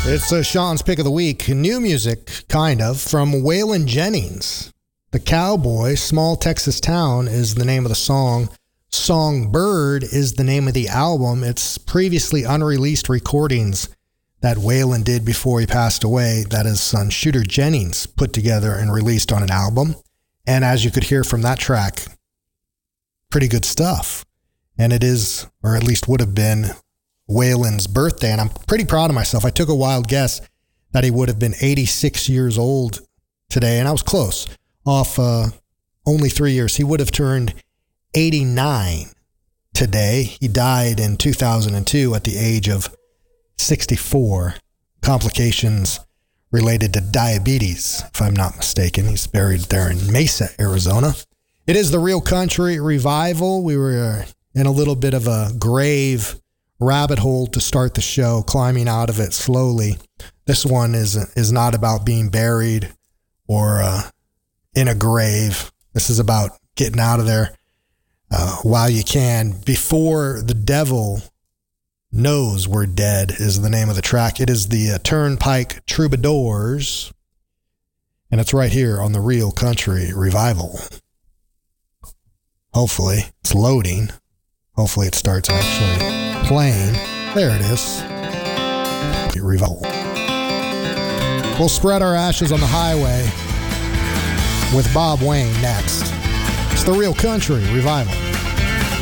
It's Sean's Pick of the Week. New music, kind of, from Waylon Jennings. The Cowboy, Small Texas Town is the name of the song. Songbird is the name of the album. It's previously unreleased recordings that Waylon did before he passed away, that his son Shooter Jennings put together and released on an album. And as you could hear from that track, pretty good stuff. And it is, or at least would have been, Waylon's birthday, and I'm pretty proud of myself. I took a wild guess that he would have been 86 years old today, and I was close. Off only 3 years. He would have turned 89 today. He died in 2002 at the age of 64. Complications related to diabetes, if I'm not mistaken. He's buried there in Mesa, Arizona. It is the Real Country Revival. We were in a little bit of a grave rabbit hole to start the show, climbing out of it slowly. This one is not about being buried or in a grave. This is about getting out of there while you can, before the devil knows we're dead, is the name of the track. It is the Turnpike Troubadours, and it's right here on the Real Country Revival. Hopefully it's loading. Hopefully it starts actually playing. There it is. Revival. We'll spread our ashes on the highway with Bob Wayne next. It's the Real Country Revival.